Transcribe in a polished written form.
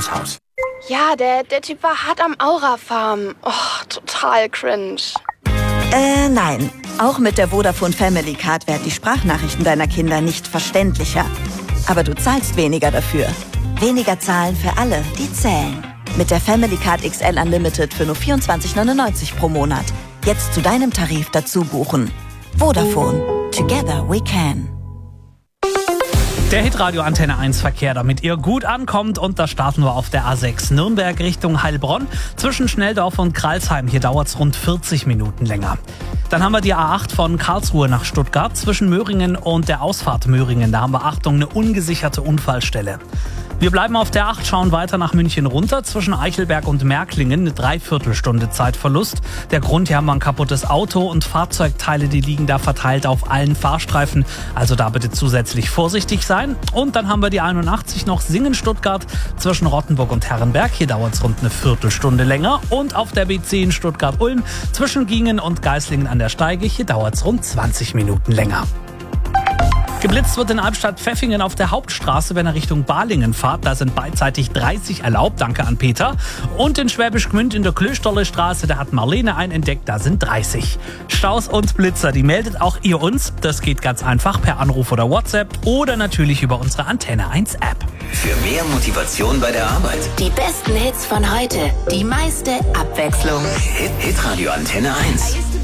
Zirkushaus. Ja, der Typ war hart am Aura-Farm. Oh, total cringe. Nein. Auch mit der Vodafone Family Card werden die Sprachnachrichten deiner Kinder nicht verständlicher. Aber du zahlst weniger dafür. Weniger zahlen für alle, die zählen. Mit der Family Card XL Unlimited für nur 24,99 pro Monat. Jetzt zu deinem Tarif dazu buchen. Vodafone. Together we can. Der Hitradio Antenne 1 Verkehr, damit ihr gut ankommt. Und da starten wir auf der A6 Nürnberg Richtung Heilbronn. Zwischen Schnelldorf und Kralsheim. Hier dauert es rund 40 Minuten länger. Dann haben wir die A8 von Karlsruhe nach Stuttgart. Zwischen Möhringen und der Ausfahrt Möhringen. Da haben wir, Achtung, eine ungesicherte Unfallstelle. Wir bleiben auf der 8, schauen weiter nach München runter. Zwischen Eichelberg und Märklingen eine Dreiviertelstunde Zeitverlust. Der Grund, hier haben wir ein kaputtes Auto und Fahrzeugteile, die liegen da verteilt auf allen Fahrstreifen. Also da bitte zusätzlich vorsichtig sein. Und dann haben wir die 81 noch Singen-Stuttgart zwischen Rottenburg und Herrenberg. Hier dauert es rund eine Viertelstunde länger. Und auf der B10 Stuttgart-Ulm zwischen Gingen und Geislingen an der Steige. Hier dauert es rund 20 Minuten länger. Geblitzt wird in Albstadt-Pfeffingen auf der Hauptstraße, wenn er Richtung Balingen fahrt. Da sind beidseitig 30 erlaubt, danke an Peter. Und in Schwäbisch Gmünd in der Klösterle Straße, da hat Marlene einen entdeckt, da sind 30. Staus und Blitzer, die meldet auch ihr uns. Das geht ganz einfach per Anruf oder WhatsApp oder natürlich über unsere Antenne 1 App. Für mehr Motivation bei der Arbeit. Die besten Hits von heute, die meiste Abwechslung. Hitradio Antenne 1.